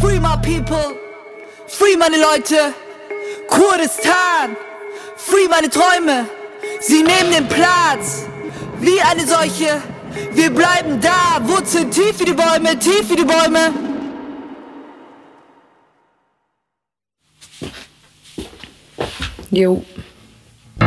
Free my people, free meine Leute, Kurdistan, free meine Träume, sie nehmen den Platz, wie eine Seuche, wir bleiben da, Wurzeln tief wie die Bäume, tief wie die Bäume. Jo.